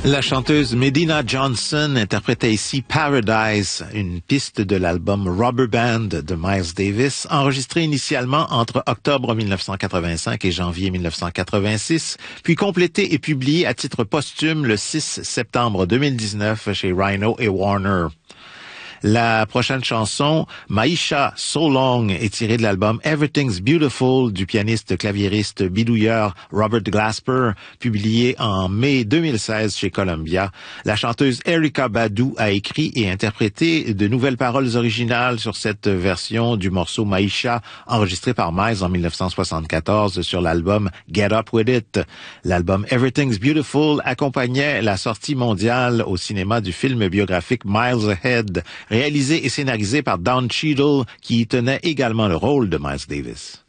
La chanteuse Medina Johnson interprétait ici Paradise, une piste de l'album Rubber Band de Miles Davis, enregistré initialement entre octobre 1985 et janvier 1986, puis complété et publié à titre posthume le 6 septembre 2019 chez Rhino et Warner. La prochaine chanson, Maisha So Long, est tirée de l'album Everything's Beautiful du pianiste claviériste bidouilleur Robert Glasper, publié en mai 2016 chez Columbia. La chanteuse Erykah Badu a écrit et interprété de nouvelles paroles originales sur cette version du morceau Maisha, enregistré par Miles en 1974 sur l'album Get Up With It. L'album Everything's Beautiful accompagnait la sortie mondiale au cinéma du film biographique Miles Ahead, réalisé et scénarisé par Don Cheadle, qui y tenait également le rôle de Miles Davis.